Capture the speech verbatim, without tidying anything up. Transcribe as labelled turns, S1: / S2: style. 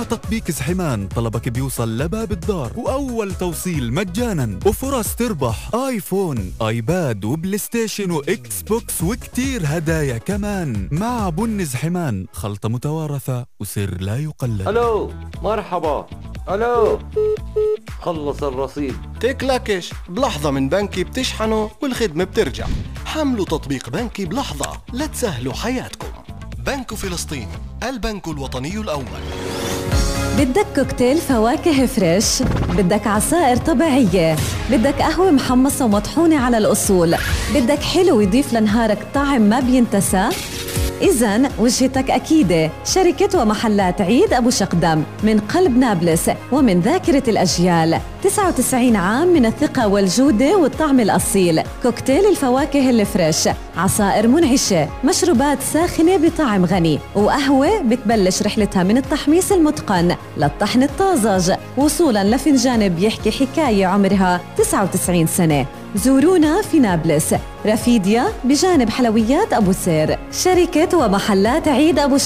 S1: مع تطبيق زحمان طلبك بيوصل لباب الدار، وأول توصيل مجانا، وفرص تربح آيفون، آيباد، وبلاي ستيشن، وإكس بوكس، وكتير هدايا كمان. مع بن زحمان، خلطة متوارثة وسر لا يقلد.
S2: ألو مرحبا. ألو خلص الرصيد.
S3: تكلكش بلحظة من بنكي بتشحنوا والخدمة بترجع. حملوا تطبيق بنكي بلحظة لتسهلوا حياتكم. بنك فلسطين، البنك الوطني الأول.
S4: بدك كوكتيل فواكه فريش؟ بدك عصائر طبيعية؟ بدك قهوة محمصة ومطحونة على الأصول؟ بدك حلو يضيف لنهارك طعم ما بينتسى؟ إذن وجهتك أكيدة، شركة ومحلات عيد أبو شقدم من قلب نابلس ومن ذاكرة الأجيال. تسعة وتسعين عام من الثقة والجودة والطعم الأصيل. كوكتيل الفواكه الفريش، عصائر منعشة، مشروبات ساخنة بطعم غني، وقهوة بتبلش رحلتها من التحميص المتقن للطحن الطازج وصولاً لفنجان بيحكي حكاية عمرها تسعة وتسعين سنة. زورونا في نابلس، رفيديا بجانب حلويات أبو سير. شركة ومحلات عيد أبو